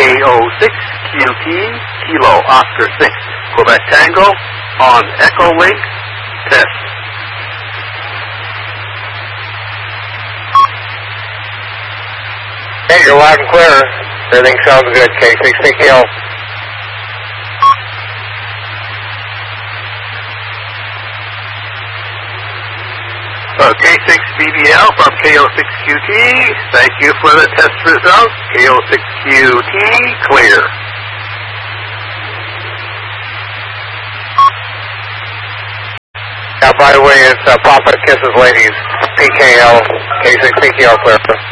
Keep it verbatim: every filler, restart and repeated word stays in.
O six Q T, Kilo Oscar six, Quebec Tango, on Echo Link, test. Hey, you're loud and clear. Everything sounds good, K six P K L. Uh, K six B B L from K O six Q T, thank you for the test results. K O six Q T, clear. Now, by the way, it's uh, Papa Kisses Ladies, P K L, K six P K L clear.